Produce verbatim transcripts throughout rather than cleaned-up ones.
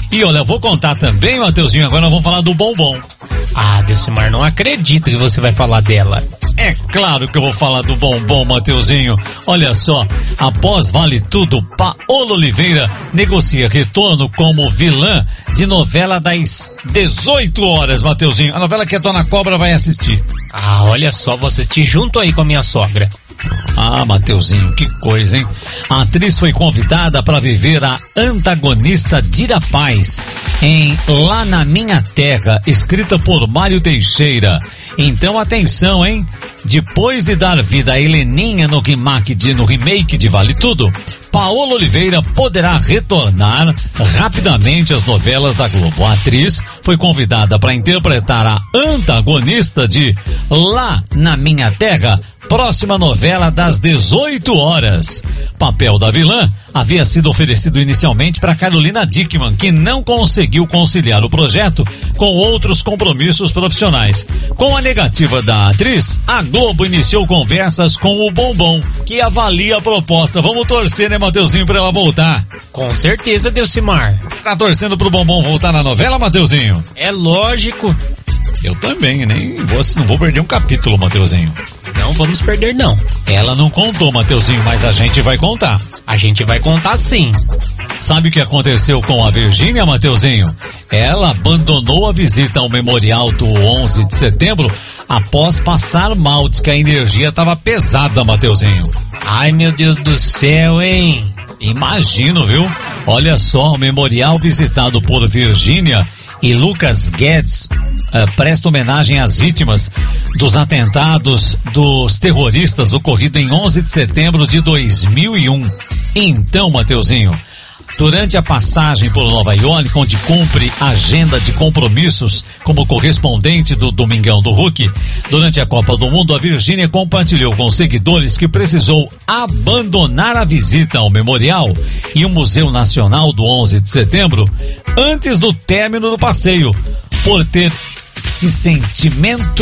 E olha, eu vou contar também, Mateuzinho, agora nós vamos falar do bombom. Ah, Delcimar, não acredito que você vai falar dela. É claro que eu vou falar do bombom, Mateuzinho. Olha só, após Vale Tudo, Paola Oliveira negocia retorno como vilã de novela das dezoito horas, Mateuzinho. A novela que a Dona Cobra vai assistir. Ah, olha só, vou assistir junto aí com a minha sogra. Ah, Mateuzinho, que coisa, hein? A atriz foi convidada para viver a antagonista Dira Paz em Lá na Minha Terra, escrita por Mário Teixeira. Então, atenção, hein? Depois de dar vida a Heleninha no remake de, no remake de Vale Tudo, Paola Oliveira poderá retornar rapidamente às novelas da Globo. A atriz foi convidada para interpretar a antagonista de Lá na Minha Terra, próxima novela das dezoito horas. Papel da vilã havia sido oferecido inicialmente para Carolina Dickmann, que não conseguiu conciliar o projeto com outros compromissos profissionais. Com a negativa da atriz, a Globo iniciou conversas com o Bombom, que avalia a proposta. Vamos torcer, né, Mateuzinho, pra ela voltar? Com certeza, Delcimar. Tá torcendo pro Bombom voltar na novela, Mateuzinho? É lógico. Eu também, nem vou, não vou perder um capítulo, Mateuzinho. Não vamos perder, não. Ela não contou, Mateuzinho, mas a gente vai contar. A gente vai contar sim. Sabe o que aconteceu com a Virgínia, Mateuzinho? Ela abandonou a visita ao memorial do onze de setembro após passar mal, diz que a energia estava pesada, Mateuzinho. Ai, meu Deus do céu, hein? Imagino, viu? Olha só, o memorial visitado por Virgínia e Lucas Guedes uh, presta homenagem às vítimas dos atentados dos terroristas ocorrido em onze de setembro de dois mil e um. Então, Mateuzinho, durante a passagem por Nova York, onde cumpre agenda de compromissos como correspondente do Domingão do Hulk, durante a Copa do Mundo, a Virgínia compartilhou com os seguidores que precisou abandonar a visita ao memorial e o Museu Nacional do onze de setembro antes do término do passeio, por ter esse sentimento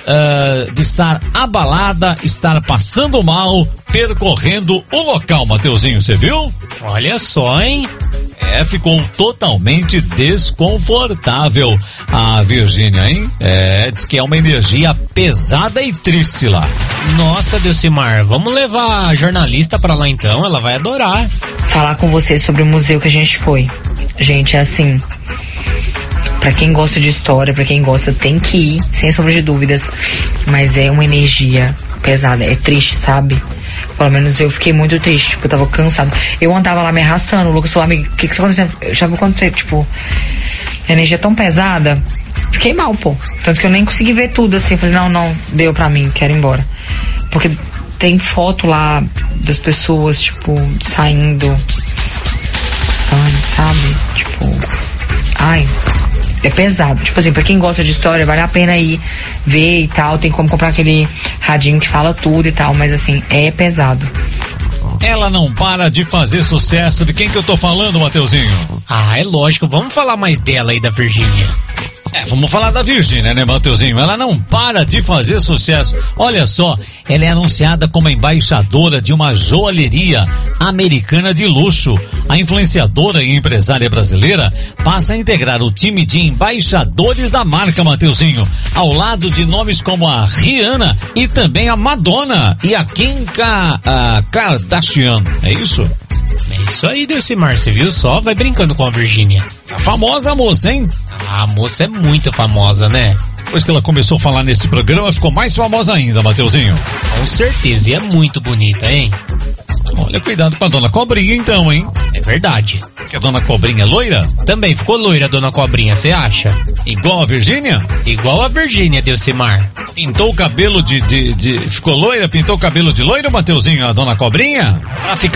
uh, de estar abalada, estar passando mal, percorrendo o local, Mateuzinho, você viu? Olha só, hein? É, ficou totalmente desconfortável a Virgínia, hein? É, diz que é uma energia pesada e triste lá. Nossa, Delcimar, vamos levar a jornalista pra lá então, ela vai adorar. Falar com vocês sobre o museu que a gente foi. Gente, é assim, pra quem gosta de história, pra quem gosta, tem que ir, sem sombra de dúvidas. Mas é uma energia pesada, é triste, sabe? Pelo menos eu fiquei muito triste, tipo, eu tava cansado. Eu andava lá me arrastando, o Lucas falou, amigo, o que que tá acontecendo? Eu já vou acontecer, tipo, a energia tão pesada, fiquei mal, pô. Tanto que eu nem consegui ver tudo, assim, falei, não, não, deu pra mim, quero ir embora. Porque tem foto lá das pessoas, tipo, saindo sangue, sabe? Tipo, ai, é pesado. Tipo assim, pra quem gosta de história, vale a pena ir ver e tal. Tem como comprar aquele radinho que fala tudo e tal, mas assim, é pesado. Ela não para de fazer sucesso. De quem que eu tô falando, Mateuzinho? Ah, é lógico, vamos falar mais dela aí, da Virgínia. É, vamos falar da Virgínia, né, Mateuzinho? Ela não para de fazer sucesso. Olha só, ela é anunciada como embaixadora de uma joalheria americana de luxo. A influenciadora e empresária brasileira passa a integrar o time de embaixadores da marca, Mateuzinho, ao lado de nomes como a Rihanna e também a Madonna e a Kim Ka, a Kardashian. É isso? É isso aí, Delcimar, você viu só? Vai brincando com a Virgínia. A famosa moça, hein? A moça é muito famosa, né? Depois que ela começou a falar nesse programa, ficou mais famosa ainda, Mateuzinho. Com certeza, e é muito bonita, hein? Olha, cuidado com a Dona Cobrinha então, hein? É verdade. Que a Dona Cobrinha é loira? Também ficou loira a Dona Cobrinha, você acha? Igual a Virgínia? Igual a Virgínia, Delcimar. Pintou o cabelo de, de, de... Ficou loira? Pintou o cabelo de loira, Mateuzinho, a Dona Cobrinha? Ela fica